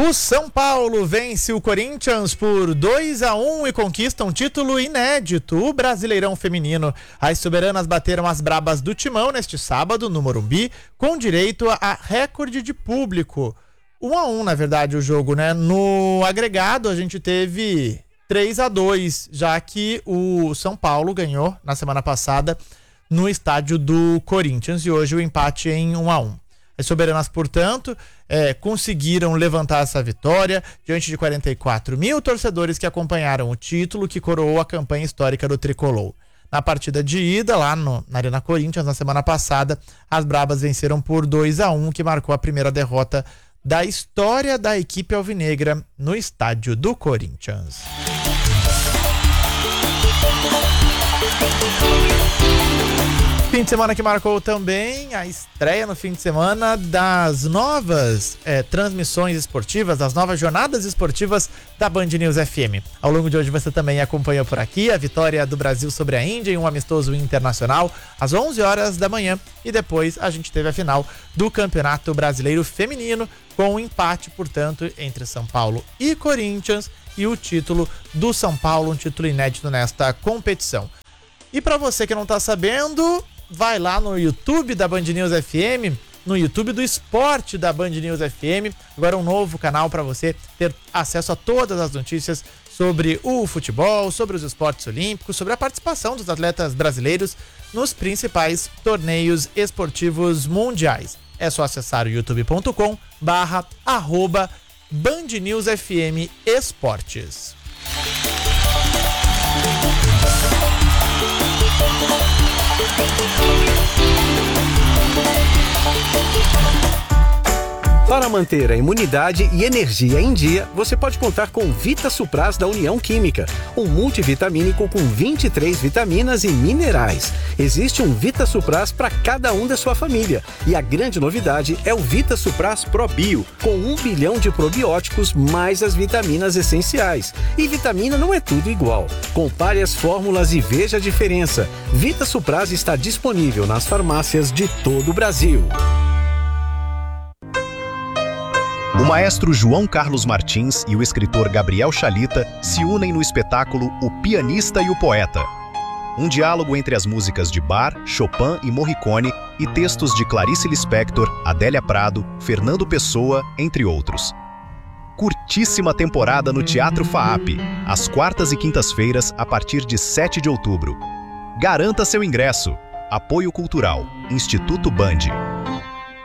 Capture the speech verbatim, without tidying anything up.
O São Paulo vence o Corinthians por dois a um e conquista um título inédito, o Brasileirão Feminino. As soberanas bateram as brabas do Timão neste sábado no Morumbi, com direito a recorde de público. um a um, na verdade, o jogo, né? No agregado, a gente teve três a dois, já que o São Paulo ganhou na semana passada no estádio do Corinthians e hoje o empate em um a um. As soberanas, portanto, é, conseguiram levantar essa vitória diante de quarenta e quatro mil torcedores que acompanharam o título que coroou a campanha histórica do Tricolor. Na partida de ida, lá no, na Arena Corinthians, na semana passada, as brabas venceram por dois a um, que marcou a primeira derrota da história da equipe alvinegra no estádio do Corinthians. Fim de semana que marcou também a estreia no fim de semana das novas é, transmissões esportivas, das novas jornadas esportivas da Band News F M. Ao longo de hoje você também acompanhou por aqui a vitória do Brasil sobre a Índia em um amistoso internacional às onze horas da manhã e depois a gente teve a final do Campeonato Brasileiro Feminino com um empate, portanto, entre São Paulo e Corinthians e o título do São Paulo, um título inédito nesta competição. E para você que não está sabendo, vai lá no YouTube da Band News F M, no YouTube do Esporte da Band News F M. Agora um novo canal para você ter acesso a todas as notícias sobre o futebol, sobre os esportes olímpicos, sobre a participação dos atletas brasileiros nos principais torneios esportivos mundiais. É só acessar o youtube ponto com barra arroba Band News F M Esportes. Para manter a imunidade e energia em dia, você pode contar com Vita Supras da União Química, um multivitamínico com vinte e três vitaminas e minerais. Existe um Vita Supras para cada um da sua família. E a grande novidade é o Vita Supras Pro Bio, com um bilhão de probióticos mais as vitaminas essenciais. E vitamina não é tudo igual. Compare as fórmulas e veja a diferença. Vita Supras está disponível nas farmácias de todo o Brasil. O maestro João Carlos Martins e o escritor Gabriel Chalita se unem no espetáculo O Pianista e o Poeta. Um diálogo entre as músicas de Bach, Chopin e Morricone e textos de Clarice Lispector, Adélia Prado, Fernando Pessoa, entre outros. Curtíssima temporada no Teatro FAAP, às quartas e quintas-feiras a partir de sete de outubro. Garanta seu ingresso. Apoio Cultural, Instituto Band.